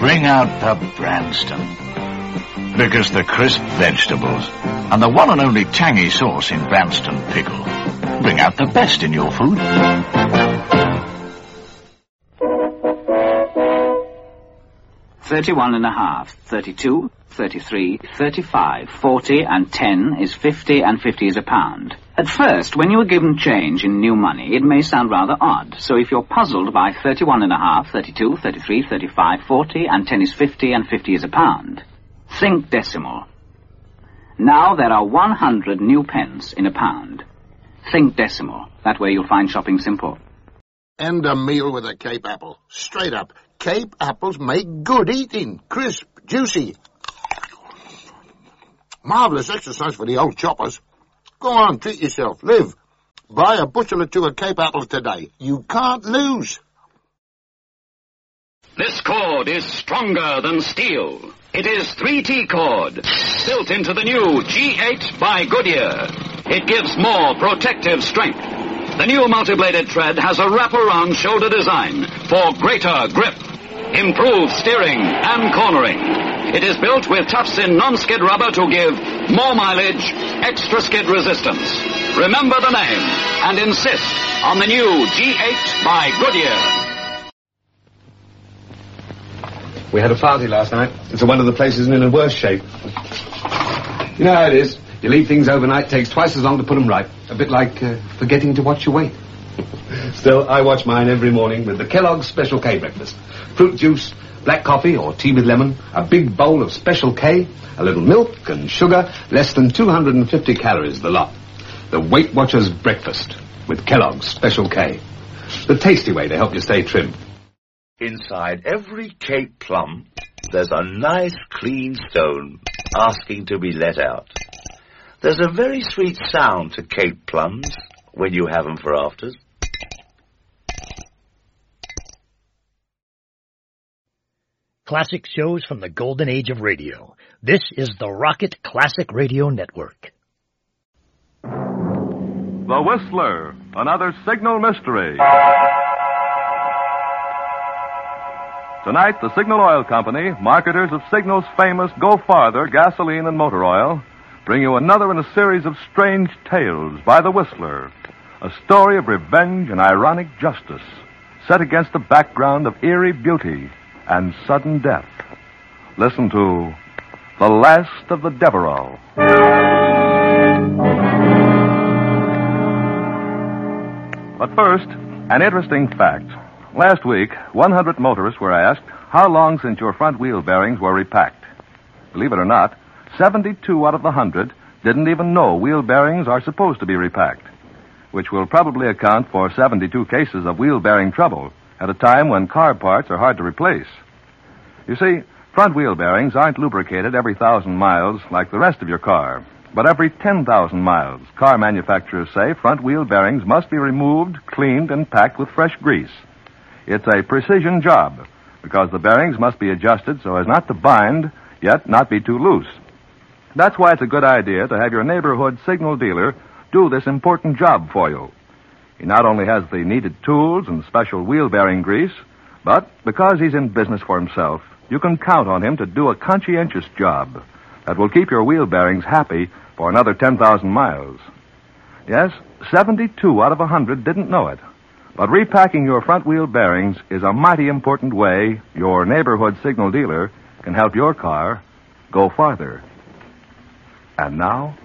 bring out the Branston. Because the crisp vegetables and the one and only tangy sauce in Branston pickle bring out the best in your food. 31.5, 32, 33, 35, 40 and 10 is 50 and 50 is a pound. At first, when you are given change in new money, it may sound rather odd. So if you're puzzled by 31.5, 32, 33, 35, 40 and 10 is 50 and 50 is a pound, think decimal. Now there are 100 new pence in a pound. Think decimal. That way you'll find shopping simple. And a meal with a Cape apple. Straight up. Cape apples make good eating. Crisp, juicy. Marvellous exercise for the old choppers. Go on, treat yourself. Live. Buy a bushel or two of Cape apples today. You can't lose. This cord is stronger than steel. It is 3T cord, built into the new G8 by Goodyear. It gives more protective strength. The new multi-bladed tread has a wrap-around shoulder design for greater grip, improved steering and cornering. It is built with tufts-in non-skid rubber to give more mileage, extra skid resistance. Remember the name and insist on the new G8 by Goodyear. We had a party last night, and so one of the places in a worse shape. You know how it is. You leave things overnight, takes twice as long to put them right. A bit like forgetting to watch your weight. Still, I watch mine every morning with the Kellogg's Special K breakfast. Fruit juice, black coffee or tea with lemon, a big bowl of Special K, a little milk and sugar, less than 250 calories the lot. The Weight Watchers breakfast with Kellogg's Special K. The tasty way to help you stay trim. Inside every Cape plum, there's a nice clean stone asking to be let out. There's a very sweet sound to Cape plums when you have them for afters. Classic shows from the golden age of radio. This is the Rocket Classic Radio Network. The Whistler, another signal mystery. Tonight, the Signal Oil Company, marketers of Signal's famous Go Farther gasoline and motor oil, bring you another in a series of strange tales by the Whistler, a story of revenge and ironic justice, set against a background of eerie beauty and sudden death. Listen to The Last of the Devereux. But first, an interesting fact. Last week, 100 motorists were asked how long since your front wheel bearings were repacked. Believe it or not, 72 out of the 100 didn't even know wheel bearings are supposed to be repacked, which will probably account for 72 cases of wheel bearing trouble at a time when car parts are hard to replace. You see, front wheel bearings aren't lubricated every 1,000 miles like the rest of your car, but every 10,000 miles. Car manufacturers say front wheel bearings must be removed, cleaned, and packed with fresh grease. It's a precision job, because the bearings must be adjusted so as not to bind, yet not be too loose. That's why it's a good idea to have your neighborhood signal dealer do this important job for you. He not only has the needed tools and special wheel bearing grease, but because he's in business for himself, you can count on him to do a conscientious job that will keep your wheel bearings happy for another 10,000 miles. Yes, 72 out of 100 didn't know it. But repacking your front wheel bearings is a mighty important way your neighborhood signal dealer can help your car go farther. And now,